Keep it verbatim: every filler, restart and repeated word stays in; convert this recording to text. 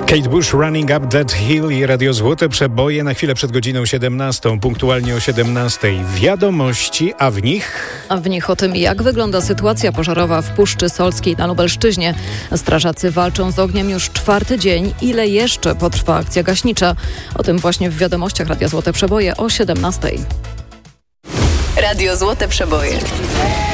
Kate Bush, Running Up That Hill i Radio Złote Przeboje na chwilę przed godziną siedemnastą, punktualnie o siedemnastej. Wiadomości, a w nich... A w nich o tym, jak wygląda sytuacja pożarowa w Puszczy Solskiej na Lubelszczyźnie. Strażacy walczą z ogniem już czwarty dzień. Ile jeszcze potrwa akcja gaśnicza? O tym właśnie w wiadomościach Radia Złote Przeboje o siedemnastej. Radio Złote Przeboje.